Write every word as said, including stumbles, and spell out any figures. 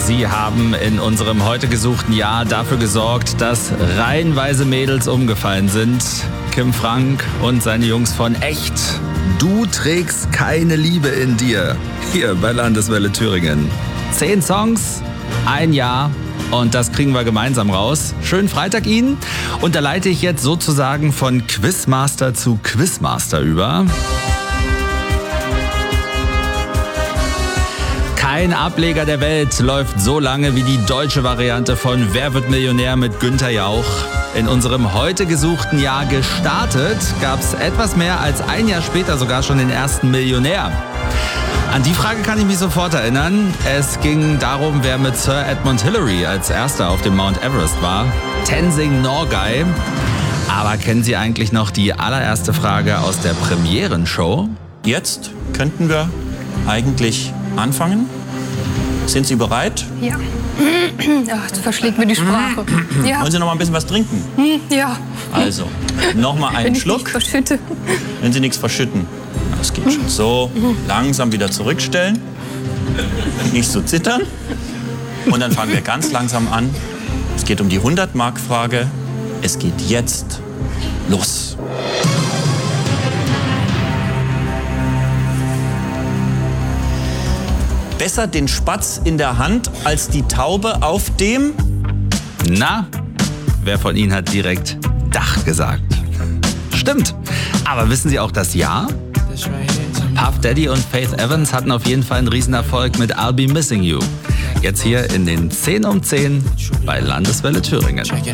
Sie haben in unserem heute gesuchten Jahr dafür gesorgt, dass reihenweise Mädels umgefallen sind. Kim Frank und seine Jungs von Echt. Du trägst keine Liebe in dir. Hier bei Landeswelle Thüringen. Zehn Songs, ein Jahr. Und das kriegen wir gemeinsam raus. Schönen Freitag Ihnen. Und da leite ich jetzt sozusagen von Quizmaster zu Quizmaster über. Kein Ableger der Welt läuft so lange wie die deutsche Variante von Wer wird Millionär mit Günther Jauch. In unserem heute gesuchten Jahr gestartet gab es etwas mehr als ein Jahr später sogar schon den ersten Millionär. An die Frage kann ich mich sofort erinnern. Es ging darum, wer mit Sir Edmund Hillary als erster auf dem Mount Everest war. Tenzing Norgay. Aber kennen Sie eigentlich noch die allererste Frage aus der Premierenshow? Jetzt könnten wir eigentlich anfangen. Sind Sie bereit? Ja. Ach, das verschlägt mir die Sprache. Ja. Wollen Sie noch mal ein bisschen was trinken? Ja. Also, noch mal einen Wenn ich Schluck. nicht verschütte. Wenn Sie nichts verschütten. Das geht schon. So, langsam wieder zurückstellen. Nicht so zittern. Und dann fangen wir ganz langsam an. Es geht um die hundert-Mark-Frage. Es geht jetzt los. Besser den Spatz in der Hand als die Taube auf dem... Na, wer von Ihnen hat direkt Dach gesagt? Stimmt. Aber wissen Sie auch das Jahr? Puff Daddy und Faith Evans hatten auf jeden Fall einen Riesenerfolg mit I'll Be Missing You. Jetzt hier in den zehn um zehn bei Landeswelle Thüringen.